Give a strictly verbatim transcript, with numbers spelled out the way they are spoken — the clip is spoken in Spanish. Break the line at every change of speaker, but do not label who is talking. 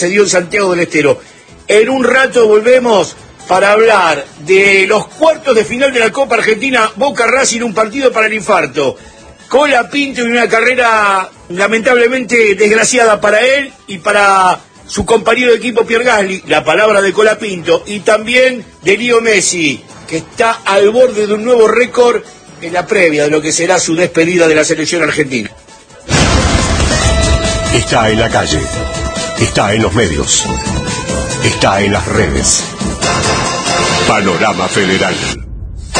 se dio en Santiago del Estero. En un rato volvemos para hablar de los cuartos de final de la Copa Argentina, Boca Racing, un partido para el infarto. Colapinto y una carrera lamentablemente desgraciada para él y para su compañero de equipo Pierre Gasly, la palabra de Colapinto, y también de Leo Messi, que está al borde de un nuevo récord en la previa de lo que será su despedida de la selección argentina.
Está en la calle, está en los medios, está en las redes. Panorama Federal.